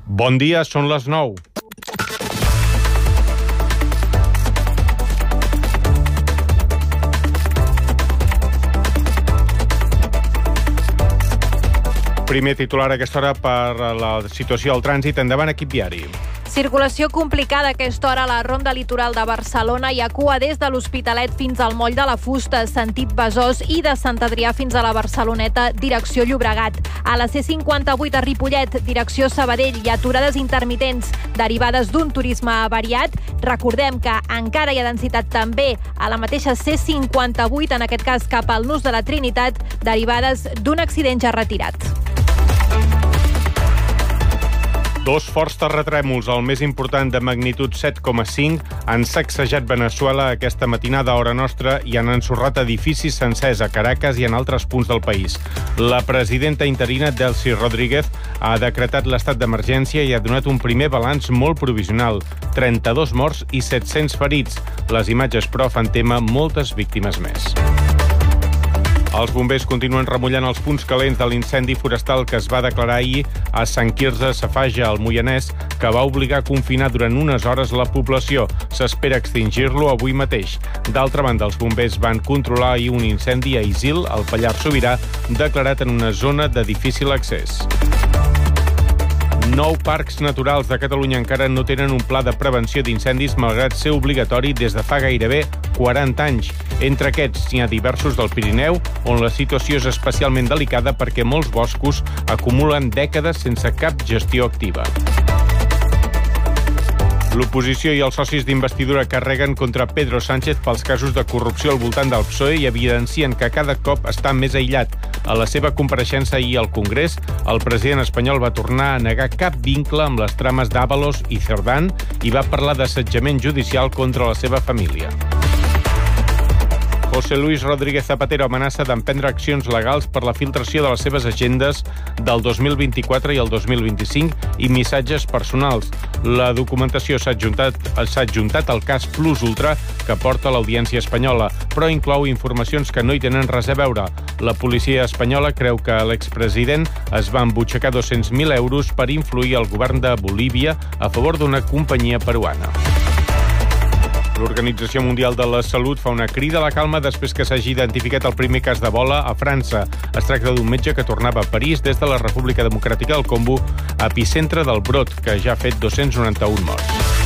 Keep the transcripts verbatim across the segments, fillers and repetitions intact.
Bon dia, són les nou. Primer titular a aquesta hora per la situació al trànsit. Endavant, equip viari. Circulació complicada a aquesta hora a la ronda litoral de Barcelona. Hi ha cua des de l'Hospitalet fins al moll de la Fusta, sentit Besòs, i de Sant Adrià fins a la Barceloneta, direcció Llobregat. A la C cinquanta-vuit a Ripollet, direcció Sabadell, hi ha aturades intermitents derivades d'un turisme avariat. Recordem que encara hi ha densitat també a la mateixa C cinquanta-vuit, en aquest cas cap al Nus de la Trinitat, derivades d'un accident ja retirat. Dos forts terratrèmols, el més important de magnitud set coma cinc, han sacsejat Veneçuela aquesta matinada a hora nostra i han ensorrat edificis sencers a Caracas i en altres punts del país. La presidenta interina, Delcy Rodríguez, ha decretat l'estat d'emergència i ha donat un primer balanç molt provisional. trenta-dos morts i set-cents ferits. Les imatges, però, fan tema moltes víctimes més. Els bombers continuen remullant els punts calents de l'incendi forestal que es va declarar ahir a Sant Quirze Safaja, al Moianès, que va obligar a confinar durant unes hores la població. S'espera extingir-lo avui mateix. D'altra banda, els bombers van controlar ahir un incendi a Isil, al Pallars Sobirà, declarat en una zona de difícil accés. Nou parcs naturals de Catalunya encara no tenen un pla de prevenció d'incendis, malgrat ser obligatori des de fa gairebé quaranta anys. Entre aquests n'hi ha diversos del Pirineu, on la situació és especialment delicada perquè molts boscos acumulen dècades sense cap gestió activa. L'oposició i els socis d'investidura carreguen contra Pedro Sánchez pels casos de corrupció al voltant del P S O E i evidencien que cada cop està més aïllat. A la seva compareixença ahir al Congrés, el president espanyol va tornar a negar cap vincle amb les trames d'Ábalos i Cerdán i va parlar d'assetjament judicial contra la seva família. José Luis Rodríguez Zapatero amenaça d'emprendre accions legals per la filtració de les seves agendes del dos mil vint-i-quatre i el dos mil vint-i-cinc i missatges personals. La documentació s'ha adjuntat, s'ha adjuntat al cas Plus Ultra que porta l'Audiència espanyola, però inclou informacions que no hi tenen res a veure. La policia espanyola creu que l'expresident es va embutxacar dos-cents mil euros per influir el govern de Bolívia a favor d'una companyia peruana. L'Organització Mundial de la Salut fa una crida a la calma després que s'hagi identificat el primer cas d'Ebola a França. Es tracta d'un metge que tornava a París des de la República Democràtica del Congo, epicentre del brot, que ja ha fet dos-cents noranta-un morts.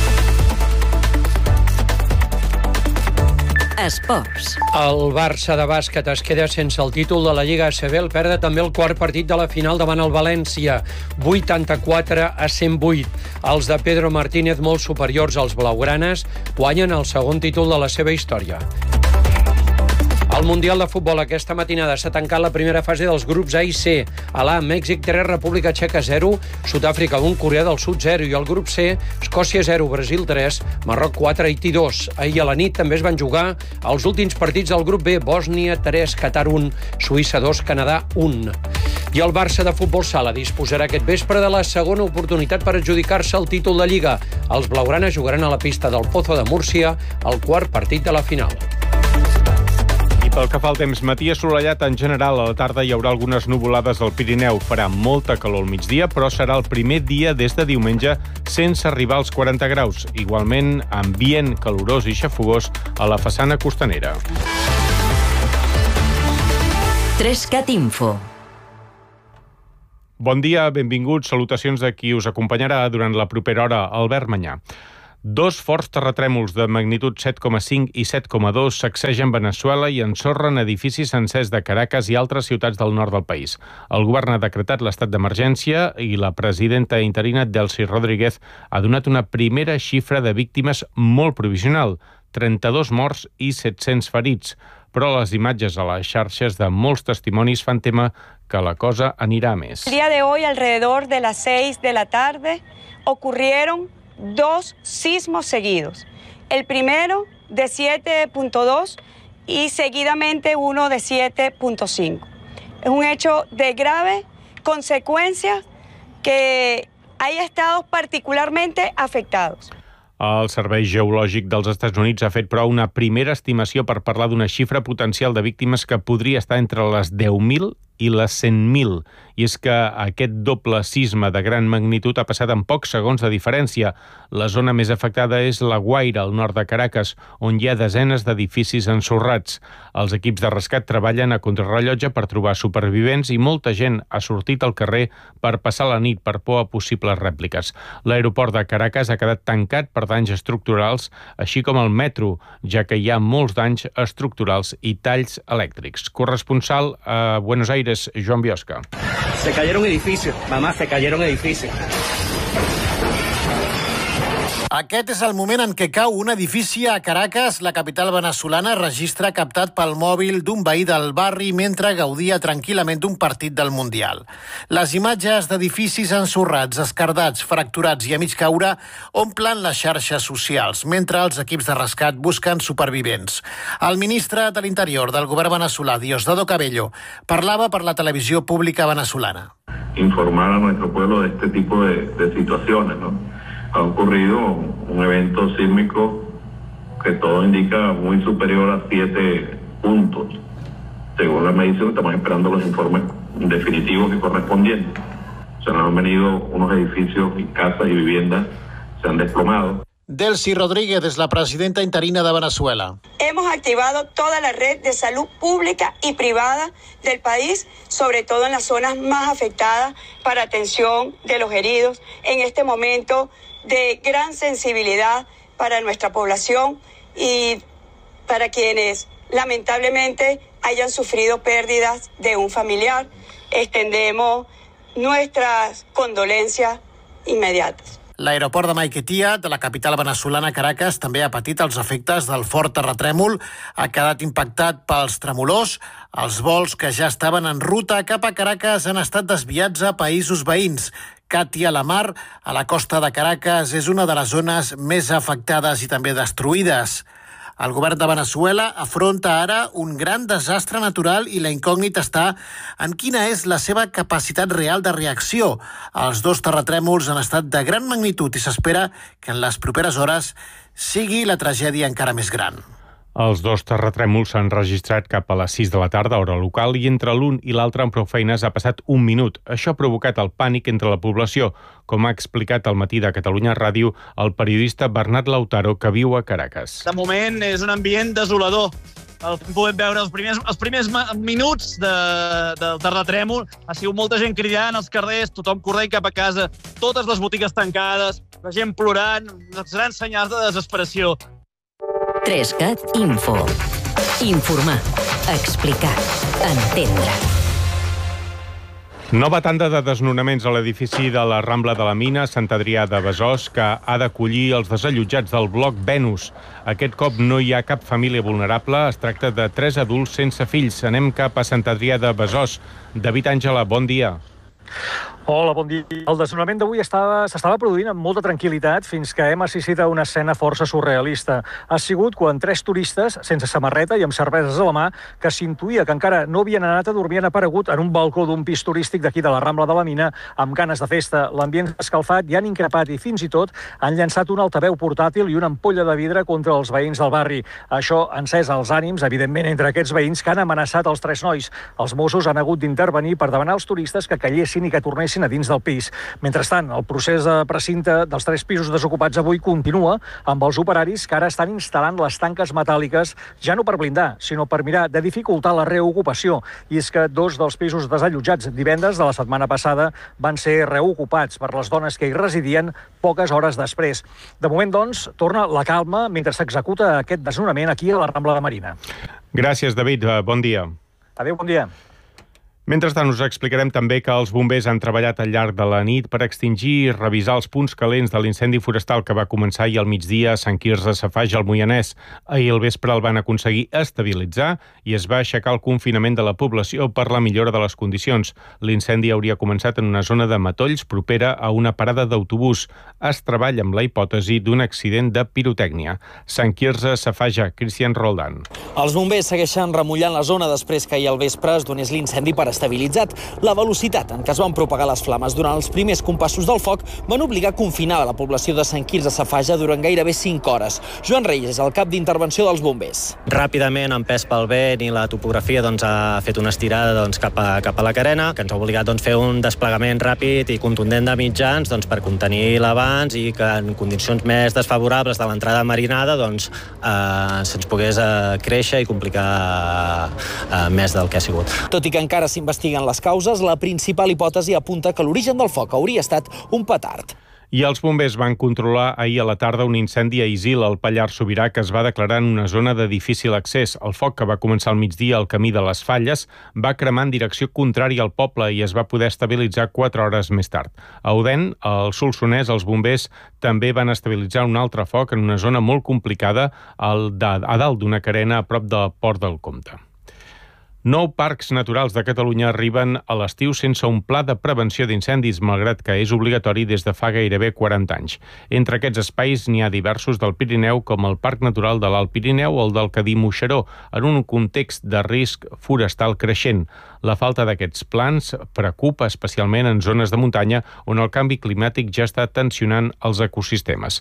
Esports. El Barça de bàsquet es queda sense el títol de la Lliga A C B. El perd també el quart partit de la final davant el València, vuitanta-quatre a cent vuit. Els de Pedro Martínez, molt superiors als blaugranes, guanyen el segon títol de la seva història. Al Mundial de Futbol aquesta matinada s'ha tancat la primera fase dels grups A i C. A l'A, Mèxic tres, República Txeca zero, Sud-àfrica un, Corea del Sud zero, i al grup C, Escòcia zero, Brasil tres, Marroc quatre, Haití dos. Ahir a la nit també es van jugar els últims partits del grup B, Bòsnia tres, Qatar un, Suïssa dos, Canadà un. I el Barça de futbol sala disposarà aquest vespre de la segona oportunitat per adjudicar-se el títol de Lliga. Els blaugranes jugaran a la pista del Pozo de Múrcia el quart partit de la final. Pel que fa al temps, matí assolellat en general. A la tarda hi haurà algunes nuvolades al Pirineu. Farà molta calor al migdia, però serà el primer dia des de diumenge sense arribar als quaranta graus. Igualment, ambient calorós i xafogós a la façana costanera. Trescat Info. Bon dia, benvinguts. Salutacions de qui us acompanyarà durant la propera hora, Albert Manyà. Dos forts terratrèmols de magnitud set coma cinc i set coma dos sacsegen Veneçuela i ensorren edificis sencers de Caracas i altres ciutats del nord del país. El govern ha decretat l'estat d'emergència i la presidenta interina, Delcy Rodríguez, ha donat una primera xifra de víctimes molt provisional, trenta-dos morts i set-cents ferits. Però les imatges a les xarxes de molts testimonis fan tema que la cosa anirà a més. El día de hoy, alrededor de las seis de la tarde, ocurrieron dos sismos seguidos. El primero de siete punto dos y seguidamente uno de siete punto cinco. Es un hecho de grave consecuencia que hay estados particularmente afectados. El Servei Geològic dels Estats Units ha fet, però, una primera estimació per parlar d'una xifra potencial de víctimes que podria estar entre les deu mil i la cent mil. I és que aquest doble sisme de gran magnitud ha passat en pocs segons de diferència. La zona més afectada és La Guaira, al nord de Caracas, on hi ha desenes d'edificis ensorrats. Els equips de rescat treballen a contrarrellotge per trobar supervivents i molta gent ha sortit al carrer per passar la nit per por a possibles rèpliques. L'aeroport de Caracas ha quedat tancat per danys estructurals, així com el metro, ja que hi ha molts danys estructurals i talls elèctrics. Corresponsal a Buenos Aires, Joan Biosca. Se cayeron edificios, mamá, se cayeron edificios. Aquest és el moment en què cau un edifici a Caracas. La capital venezolana registra captat pel mòbil d'un veí del barri mentre gaudia tranquil·lament d'un partit del Mundial. Les imatges d'edificis ensorrats, esquerdats, fracturats i a mig caure omplen les xarxes socials, mentre els equips de rescat busquen supervivents. El ministre de l'Interior del govern venezolà, Diosdado Cabello, parlava per la televisió pública venezolana. Informar a nuestro pueblo de este tipo de, de situaciones, ¿no? Ha ocurrido un evento sísmico que todo indica muy superior a siete puntos. Según la medición, estamos esperando los informes definitivos y correspondientes. Se nos han venido unos edificios y casas y viviendas, se han desplomado. Delcy Rodríguez es la presidenta interina de Venezuela. Hemos activado toda la red de salud pública y privada del país, sobre todo en las zonas más afectadas, para atención de los heridos. En este momento de gran sensibilidad para nuestra población y para quienes lamentablemente hayan sufrido pérdidas de un familiar, extendemos nuestras condolencias inmediatas. L'aeroport de Maiquetía, de la capital venezolana Caracas, també ha patit els efectes del fort terratrèmol. Ha quedat impactat pels tremolors. Els vols que ja estaven en ruta cap a Caracas han estat desviats a països veïns. Katia Lamar, a la costa de Caracas, és una de les zones més afectades i també destruïdes. El govern de Venezuela afronta ara un gran desastre natural i la incògnita està en quina és la seva capacitat real de reacció. Els dos terratrèmols han estat de gran magnitud i s'espera que en les properes hores sigui la tragèdia encara més gran. Els dos terratrèmols s'han registrat cap a les sis de la tarda, hora local, i entre l'un i l'altre amb prou feines ha passat un minut. Això ha provocat el pànic entre la població, com ha explicat al matí de Catalunya Ràdio el periodista Bernat Lautaro, que viu a Caracas. De moment és un ambient desolador. El que podem veure els primers, els primers minuts de, del terratrèmol ha sigut molta gent cridant als carrers, tothom corrent cap a casa, totes les botigues tancades, la gent plorant, uns grans senyals de desesperació. Trescat Info. Informar, explicar, entendre. Nova tanda de desnonaments a l'edifici de la Rambla de la Mina, Sant Adrià de Besòs, que ha d'acollir els desallotjats del bloc Venus. Aquest cop no hi ha cap família vulnerable, es tracta de tres adults sense fills. Anem cap a Sant Adrià de Besòs. David Àngela, bon dia. Hola, bon dia. El desnonament d'avui s'estava produint amb molta tranquil·litat fins que hem assistit a una escena força surrealista. Ha sigut quan tres turistes, sense samarreta i amb cerveses a la mà, que s'intuïa que encara no havien anat a dormir, han aparegut en un balcó d'un pis turístic d'aquí de la Rambla de la Mina amb ganes de festa. L'ambient escalfat i han increpat i fins i tot han llançat un altaveu portàtil i una ampolla de vidre contra els veïns del barri. Això ha encès els ànims, evidentment, entre aquests veïns que han amenaçat els tres nois. Els Mossos han hagut d'intervenir per demanar als turistes que callessin i que tornessin a dins del pis. Mentrestant, el procés de precinte dels tres pisos desocupats avui continua amb els operaris que ara estan instal·lant les tanques metàl·liques, ja no per blindar, sinó per mirar de dificultar la reocupació. I és que dos dels pisos desallotjats divendres de la setmana passada van ser reocupats per les dones que hi residien poques hores després. De moment, doncs, torna la calma mentre s'executa aquest desnonament aquí a la Rambla de Marina. Gràcies, David. Bon dia. Adéu, bon dia. Mentrestant, us explicarem també que els bombers han treballat al llarg de la nit per extingir i revisar els punts calents de l'incendi forestal que va començar ahir al migdia a Sant Quirze Safaja, al Moianès. Ahir al vespre el van aconseguir estabilitzar i es va aixecar el confinament de la població per la millora de les condicions. L'incendi hauria començat en una zona de matolls propera a una parada d'autobús. Es treballa amb la hipòtesi d'un accident de pirotècnia. Sant Quirze Safaja, Cristian Roldán. Els bombers segueixen remullant la zona després que ahir al vespre es donés l'incendi per estabilitzat. La velocitat en què es van propagar les flames durant els primers compassos del foc van obligar a confinar la població de Sant Quirze Safaja durant gairebé cinc hores. Joan Reyes és el cap d'intervenció dels bombers. Ràpidament, empès pel vent i la topografia, doncs, ha fet una estirada doncs, cap, a, cap a la carena, que ens ha obligat doncs, a fer un desplegament ràpid i contundent de mitjans doncs, per contenir l'avanç i que en condicions més desfavorables de l'entrada marinada doncs, eh, se'ns pogués eh, créixer i complicar eh, més del que ha sigut. Tot i que encara s'investiguen les causes, la principal hipòtesi apunta que l'origen del foc hauria estat un petard. I els bombers van controlar ahir a la tarda un incendi a Isil, al Pallars Sobirà, que es va declarar en una zona de difícil accés. El foc, que va començar al migdia al camí de les Falles, va cremar en direcció contrària al poble i es va poder estabilitzar quatre hores més tard. A Odèn, al Solsonès, els bombers també van estabilitzar un altre foc en una zona molt complicada al, a dalt d'una carena a prop del Port del Comte. Nou parcs naturals de Catalunya arriben a l'estiu sense un pla de prevenció d'incendis, malgrat que és obligatori des de fa gairebé quaranta anys. Entre aquests espais n'hi ha diversos del Pirineu, com el Parc Natural de l'Alt Pirineu o el del Cadí-Moixeró, en un context de risc forestal creixent. La falta d'aquests plans preocupa especialment en zones de muntanya on el canvi climàtic ja està tensionant els ecosistemes.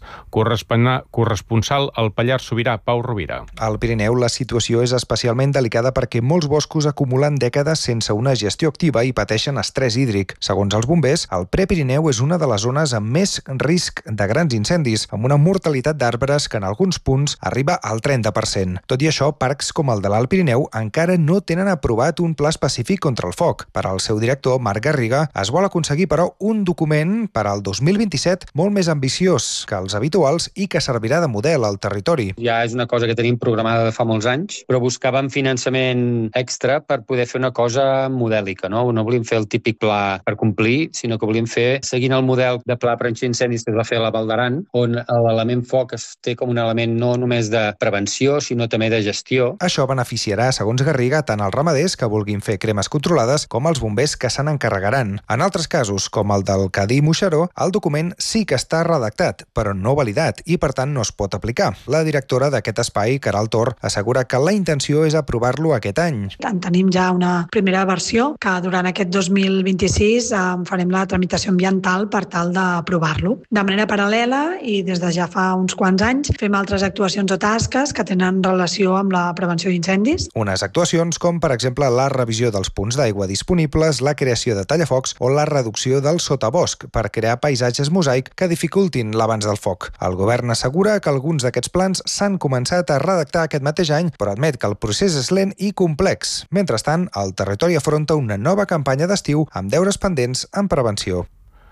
Corresponsal al Pallars Sobirà, Pau Rovira. Al Pirineu la situació és especialment delicada perquè molts boscos acumulen dècades sense una gestió activa i pateixen estrès hídric. Segons els bombers, el Prepirineu és una de les zones amb més risc de grans incendis, amb una mortalitat d'arbres que en alguns punts arriba al trenta per cent. Tot i això, parcs com el de l'Alt Pirineu encara no tenen aprovat un pla específic contra el foc. Per al seu director, Marc Garriga, es vol aconseguir, però, un document per al dos mil vint-i-set molt més ambiciós que els habituals i que servirà de model al territori. Ja és una cosa que tenim programada de fa molts anys, però buscàvem finançament extra per poder fer una cosa modèlica, no? No volíem fer el típic pla per complir, sinó que volíem fer, seguint el model de pla prevenció d'incendis que es va fer a la Val d'Aran, on l'element foc es té com un element no només de prevenció, sinó també de gestió. Això beneficiarà, segons Garriga, tant els ramaders que vulguin fer cremes controlades com els bombers que se n'encarregaran. En altres casos, com el del Cadí-Moixeró, el document sí que està redactat, però no validat, i per tant no es pot aplicar. La directora d'aquest espai, Caral Tor, assegura que la intenció és aprovar-lo aquest any. En tenim ja una primera versió que durant aquest dos mil vint-i-sis eh, farem la tramitació ambiental per tal d'aprovar-lo. De manera paral·lela i des de ja fa uns quants anys fem altres actuacions o tasques que tenen relació amb la prevenció d'incendis. Unes actuacions com, per exemple, la revisió dels punts d'aigua disponibles, la creació de tallafocs o la reducció del sotabosc per crear paisatges mosaic que dificultin l'avanç del foc. El govern assegura que alguns d'aquests plans s'han començat a redactar aquest mateix any, però admet que el procés és lent i complex. Mentrestant, el territori afronta una nova campanya d'estiu amb deures pendents en prevenció.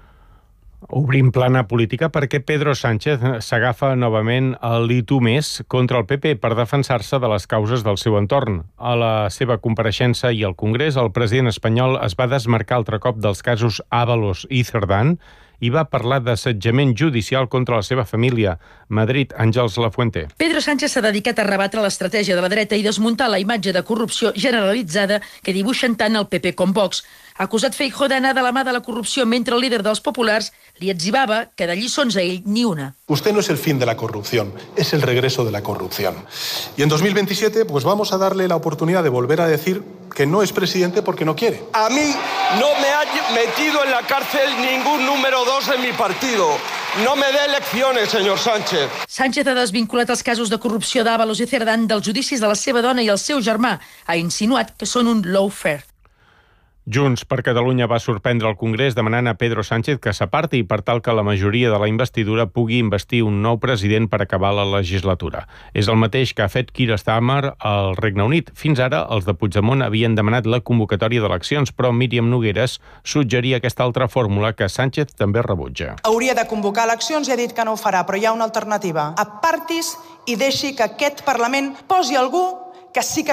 Obrim plana política perquè Pedro Sánchez s'agafa novament al I Tu Més contra el P P per defensar-se de les causes del seu entorn. A la seva compareixença i al Congrés, el president espanyol es va desmarcar altre cop dels casos Ábalos i Cerdán i va parlar d'assetjament judicial contra la seva família. Madrid, Àngels Lafuente. Pedro Sánchez s'ha dedicat a rebatre l'estratègia de la dreta i desmuntar la imatge de corrupció generalitzada que dibuixen tant el P P com Vox. Ha acusat Feijóo d'anar de la mà de la corrupció mentre el líder dels populars li etzibava que de lliçons a ell ni una. Usted no es el fin de la corrupción, es el regreso de la corrupción. Y en dos mil veintisiete pues vamos a darle la oportunidad de volver a decir que no es presidente porque no quiere. A mí no me ha metido en la cárcel ningún número dos en mi partido. No me dé lecciones, señor Sánchez. Sánchez ha desvinculat els casos de corrupció d'Ábalos i Cerdán dels judicis de la seva dona i el seu germà. Ha insinuat que són un lawfare. Junts per Catalunya va sorprendre el Congrés demanant a Pedro Sánchez que s'aparti per tal que la majoria de la investidura pugui investir un nou president per acabar la legislatura. És el mateix que ha fet Keir Starmer al Regne Unit. Fins ara, els de Puigdemont havien demanat la convocatòria d'eleccions, però Míriam Nogueres suggeria aquesta altra fórmula que Sánchez també rebutja. Hauria de convocar eleccions i ha dit que no ho farà, però hi ha una alternativa. Apartis i deixi que aquest Parlament posi algú que sí que